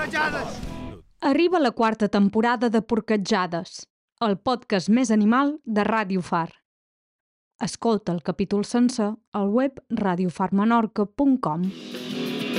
Porquetjades! Arriba la quarta temporada de Porquetjades, el podcast més animal de Ràdio Far. Escolta el capítol sencer al web radiofarmenorca.com.